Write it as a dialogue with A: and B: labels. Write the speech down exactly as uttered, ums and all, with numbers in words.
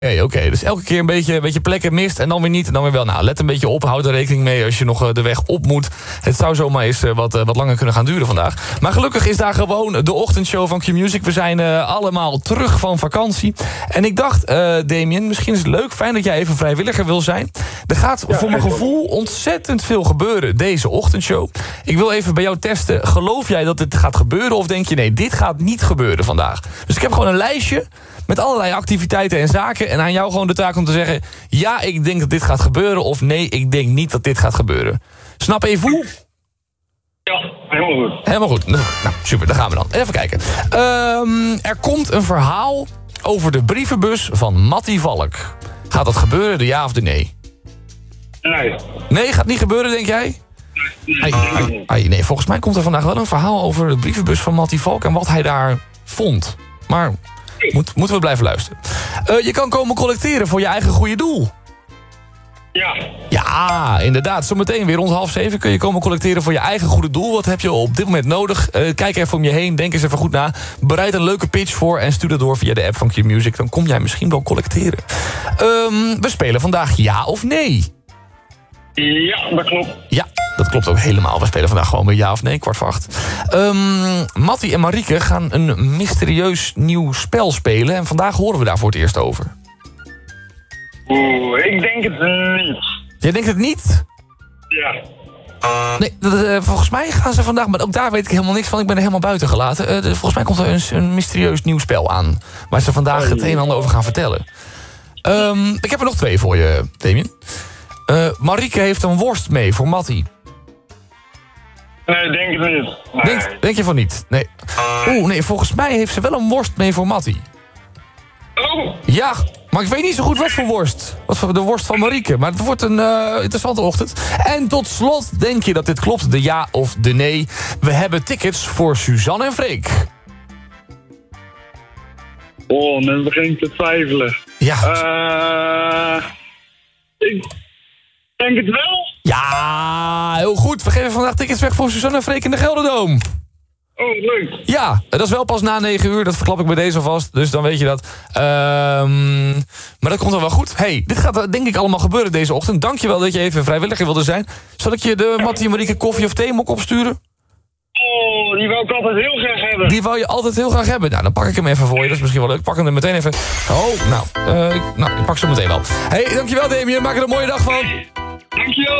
A: Oké, oké. Dus elke keer een beetje, een beetje plekken mist en dan weer niet en dan weer wel. Nou, let een beetje op, houd er rekening mee als je nog uh, de weg op moet. Het zou zomaar eens uh, wat, uh, wat langer kunnen gaan duren vandaag. Maar gelukkig is daar gewoon de ochtendshow van Q-Music. We zijn uh, allemaal terug van vakantie. En ik dacht, uh, Damien, misschien is het leuk, fijn dat jij even vrijwilliger wil zijn. Er gaat ja, voor mijn gevoel ontzettend veel gebeuren deze ochtendshow. Ik wil even bij jou testen, geloof jij dat dit gaat gebeuren of denk je nee, dit gaat niet gebeuren vandaag? Dus ik heb gewoon een lijstje met allerlei activiteiten en zaken. En aan jou gewoon de taak om te zeggen, ja, ik denk dat dit gaat gebeuren. Of nee, ik denk niet dat dit gaat gebeuren. Snap even hoe?
B: Ja, helemaal goed.
A: Helemaal goed. Nou, super, daar gaan we dan. Even kijken. Um, er komt een verhaal over de brievenbus van Mattie Valk. Gaat dat gebeuren, de ja of de nee?
B: Nee.
A: Nee, gaat niet gebeuren, denk jij?
B: Nee,
A: ai, ai, ai, nee, volgens mij komt er vandaag wel een verhaal over de brievenbus van Mattie Valk en wat hij daar vond. Maar moet, moeten we blijven luisteren. Uh, je kan komen collecteren voor je eigen goede doel.
B: Ja.
A: Ja, inderdaad. Zometeen weer rond half zeven kun je komen collecteren voor je eigen goede doel. Wat heb je op dit moment nodig? Uh, kijk even om je heen, denk eens even goed na. Bereid een leuke pitch voor en stuur dat door via de app van Q-Music. Dan kom jij misschien wel collecteren. Um, we spelen vandaag ja of nee?
B: Ja, dat klopt.
A: Ja, dat klopt ook helemaal. We spelen vandaag gewoon weer ja of nee, kwart voor acht. Um, Mattie en Marieke gaan een mysterieus nieuw spel spelen. En vandaag horen we daar voor het eerst over.
B: Oeh, ik denk het niet.
A: Jij denkt het niet?
B: Ja.
A: Nee, uh, volgens mij gaan ze vandaag, maar ook daar weet ik helemaal niks van. Ik ben er helemaal buiten gelaten. Uh, de, volgens mij komt er een, een mysterieus nieuw spel aan. Waar ze vandaag het een en ander over gaan vertellen. Um, ik heb er nog twee voor je, Damien. Uh, Marieke heeft een worst mee voor Mattie.
B: Nee, denk het niet. Nee.
A: Denk, denk je van niet? Nee. Oeh, nee, volgens mij heeft ze wel een worst mee voor Mattie.
B: Oh.
A: Ja, maar ik weet niet zo goed wat voor worst. Wat voor de worst van Marieke. Maar het wordt een uh, interessante ochtend. En tot slot, denk je dat dit klopt? De ja of de nee? We hebben tickets voor Suzanne en Freek.
B: Oh, nu begin ik te twijfelen.
A: Ja.
B: Uh, ik denk het wel.
A: Ja, heel goed. We geven vandaag tickets weg voor Suzanne en Freek in de Gelderdoom.
B: Oh, leuk.
A: Ja, dat is wel pas na negen uur. Dat verklap ik bij deze alvast. Dus dan weet je dat. Um, maar dat komt dan wel goed. Hey, dit gaat denk ik allemaal gebeuren deze ochtend. Dankjewel dat je even vrijwilliger wilde zijn. Zal ik je de Mattie en Marieke koffie of thee mok opsturen?
B: Oh, die wil ik altijd heel graag hebben.
A: Die wou je altijd heel graag hebben. Nou, dan pak ik hem even voor je. Dat is misschien wel leuk. Ik pak hem er meteen even. Oh, nou. Uh, ik, nou, ik pak ze meteen wel. Hey, dankjewel Damien. Maak er een mooie dag van.
B: Dankjewel.